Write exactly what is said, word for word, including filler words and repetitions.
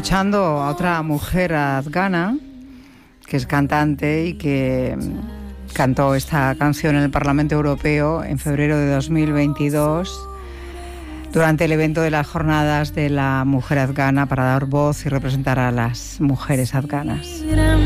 escuchando a otra mujer afgana que es cantante y que cantó esta canción en el Parlamento Europeo en febrero de dos mil veintidós durante el evento de las Jornadas de la Mujer Afgana para dar voz y representar a las mujeres afganas.